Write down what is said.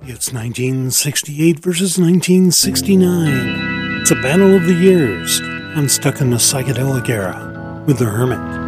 It's 1968 versus 1969. It's a battle of the years. I'm stuck in the psychedelic era with The Hermit.